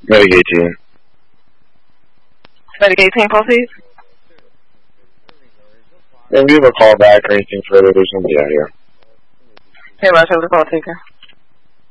Medicaid team. Medicaid team, proceed. And give a call back or anything further. There's nobody out here. Hey, Roger, the call taker.